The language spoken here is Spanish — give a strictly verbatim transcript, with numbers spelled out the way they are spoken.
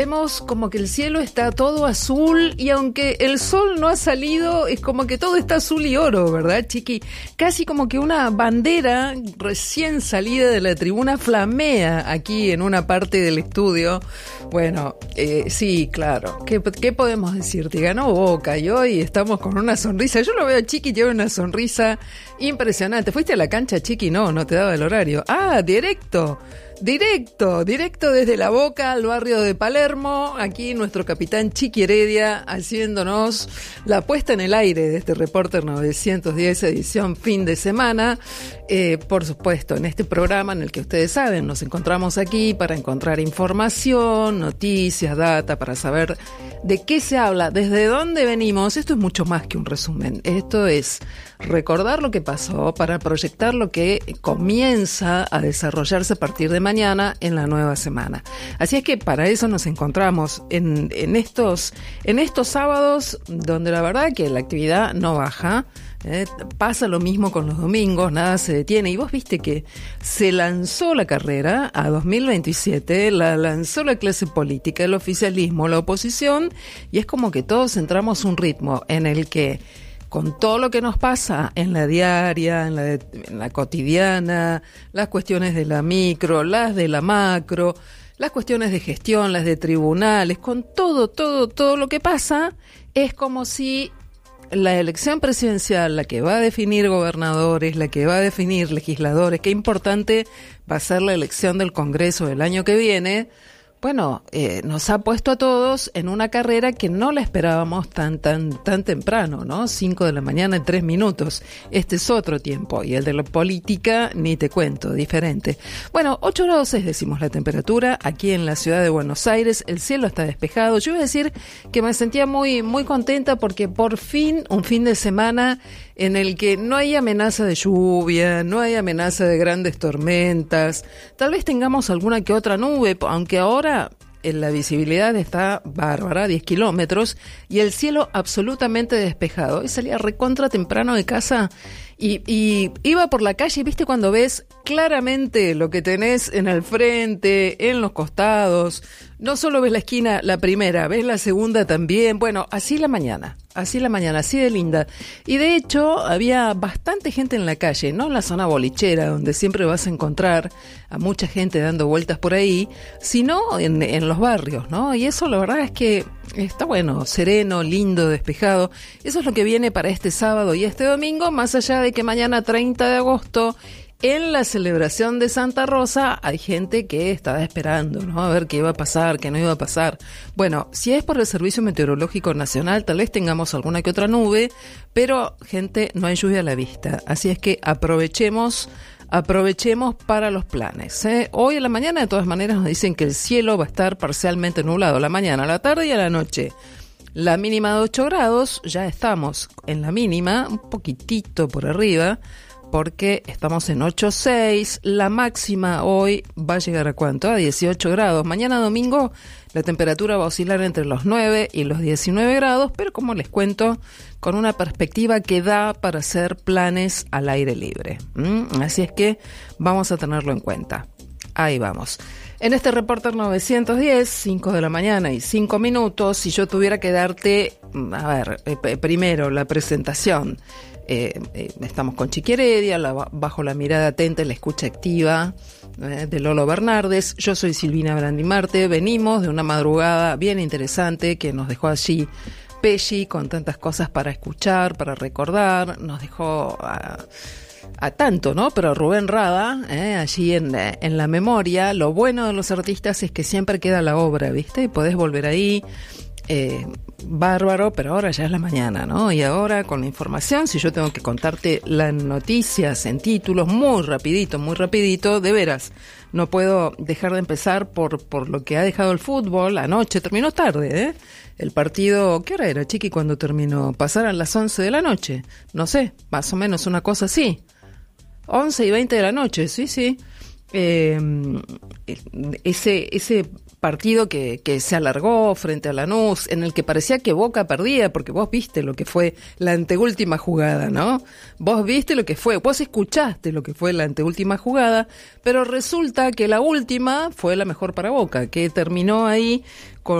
Vemos como que el cielo está todo azul y aunque el sol no ha salido, es como que todo está azul y oro, ¿verdad, Chiqui? Casi como que una bandera recién salida de la tribuna flamea aquí en una parte del estudio. Bueno, eh, sí, claro. ¿Qué, ¿Qué podemos decirte? Ganó Boca y hoy estamos con una sonrisa. Yo lo veo a Chiqui, lleva una sonrisa impresionante. ¿Fuiste a la cancha, Chiqui? No, no te daba el horario. Ah, directo. Directo, directo desde La Boca al barrio de Palermo, aquí nuestro capitán Chiqui Heredia haciéndonos la puesta en el aire de este Reporter novecientos diez edición fin de semana. Eh, por supuesto, en este programa en el que ustedes saben, nos encontramos aquí para encontrar información, noticias, data, para saber de qué se habla, desde dónde venimos. Esto es mucho más que un resumen, esto es recordar lo que pasó para proyectar lo que comienza a desarrollarse a partir de mañana en la nueva semana. Así es que para eso nos encontramos en, en estos en estos sábados donde la verdad que la actividad no baja. Eh, pasa lo mismo con los domingos, nada se detiene. Y vos viste que se lanzó la carrera a dos mil veintisiete, la lanzó la clase política, el oficialismo, la oposición, y es como que todos entramos un ritmo en el que con todo lo que nos pasa en la diaria, en la, de, en la cotidiana, las cuestiones de la micro, las de la macro, las cuestiones de gestión, las de tribunales, con todo, todo, todo lo que pasa, es como si la elección presidencial, la que va a definir gobernadores, la que va a definir legisladores, qué importante va a ser la elección del Congreso del año que viene. Bueno, eh, nos ha puesto a todos en una carrera que no la esperábamos tan tan tan temprano, ¿no? Cinco de la mañana en tres minutos. Este es otro tiempo. Y el de la política, ni te cuento, diferente. Bueno, ocho grados seis decimos la temperatura aquí en la ciudad de Buenos Aires. El cielo está despejado. Yo voy a decir que me sentía muy muy contenta porque por fin, un fin de semana en el que no hay amenaza de lluvia, no hay amenaza de grandes tormentas. Tal vez tengamos alguna que otra nube, aunque ahora la visibilidad está bárbara, diez kilómetros, y el cielo absolutamente despejado. Hoy salía recontra temprano de casa y, y iba por la calle y viste cuando ves claramente lo que tenés en el frente, en los costados. No solo ves la esquina, la primera, ves la segunda también. Bueno, así la mañana, así la mañana, así de linda. Y de hecho, había bastante gente en la calle, no en la zona bolichera, donde siempre vas a encontrar a mucha gente dando vueltas por ahí, sino en, en los barrios, ¿no? Y eso la verdad es que está bueno, sereno, lindo, despejado. Eso es lo que viene para este sábado y este domingo, más allá de que mañana treinta de agosto... en la celebración de Santa Rosa hay gente que estaba esperando, ¿no? A ver qué iba a pasar, qué no iba a pasar. Bueno, si es por el Servicio Meteorológico Nacional, tal vez tengamos alguna que otra nube, pero, gente, no hay lluvia a la vista. Así es que aprovechemos, aprovechemos para los planes, ¿eh? Hoy en la mañana, de todas maneras, nos dicen que el cielo va a estar parcialmente nublado, a la mañana, a la tarde y a la noche. La mínima de ocho grados, ya estamos en la mínima, un poquitito por arriba, porque estamos en ocho punto seis, la máxima hoy va a llegar a ¿cuánto? A dieciocho grados. Mañana domingo la temperatura va a oscilar entre los nueve y los diecinueve grados, pero como les cuento, con una perspectiva que da para hacer planes al aire libre. ¿Mm? Así es que vamos a tenerlo en cuenta. Ahí vamos. En este Reporter novecientos diez, cinco de la mañana y cinco minutos, si yo tuviera que darte, a ver, eh, primero la presentación. Eh, eh, estamos con Chiqui Heredia, la, bajo la mirada atenta y la escucha activa eh, de Lolo Bernardes. Yo soy Silvina Brandimarte. Venimos de una madrugada bien interesante que nos dejó allí Pesci con tantas cosas para escuchar, para recordar. Nos dejó a, a tanto, ¿no? Pero Rubén Rada, eh, allí en, en la memoria. Lo bueno de los artistas es que siempre queda la obra, ¿viste? Y podés volver ahí. Eh, bárbaro, pero ahora ya es la mañana, ¿no? Y ahora con la información, si yo tengo que contarte las noticias en títulos, muy rapidito, muy rapidito, de veras, no puedo dejar de empezar por, por lo que ha dejado el fútbol. Anoche terminó tarde, ¿eh? El partido, ¿qué hora era, Chiqui, cuando terminó? Pasaron las once de la noche, no sé, más o menos una cosa así. once y veinte de la noche, sí, sí. Eh, ese, ese partido que, que se alargó frente a Lanús, en el que parecía que Boca perdía, porque vos viste lo que fue la anteúltima jugada, ¿no? Vos viste lo que fue, vos escuchaste lo que fue la anteúltima jugada, pero resulta que la última fue la mejor para Boca, que terminó ahí